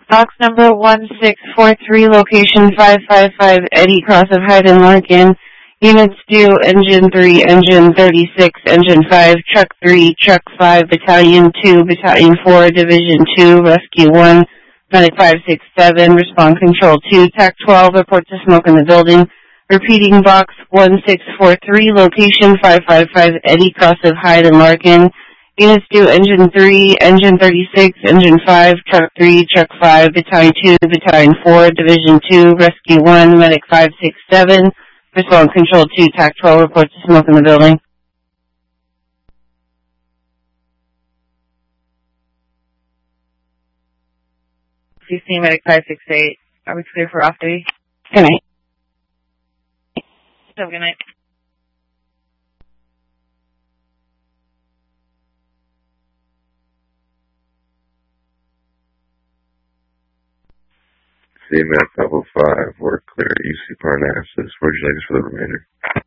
Box number 1643, location 555, Eddie Cross of Hyde and Larkin. Units due, Engine 3, Engine 36, Engine 5, Truck 3, Truck 5, Battalion 2, Battalion 4, Division 2, Rescue 1, Medic 567, Respond Control 2, TAC 12, report to smoke in the building. Repeating, Box 1643, location 555, Eddie Cross of Hyde and Larkin. Units due, Engine 3, Engine 36, Engine 5, Truck 3, Truck 5, Battalion 2, Battalion 4, Division 2, Rescue 1, Medic 567, Respond Control 2, TAC 12, report to smoke in the building. CC Medic 568, are we clear for off duty? Good night. Have a good night. CMAC 505, we're clear. UC Parnassus. Where'd you like us for the remainder?